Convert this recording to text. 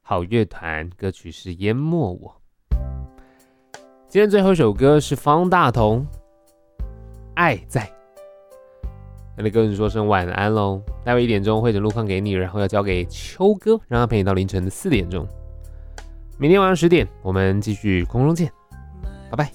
好乐团，歌曲是《淹没我》。今天最后一首歌是方大同，《爱在》。那你跟你说声晚安喽。待会1点钟会整路况给你，然后要交给秋哥，让他陪你到凌晨的4点钟。明天晚上10点，我们继续空中见。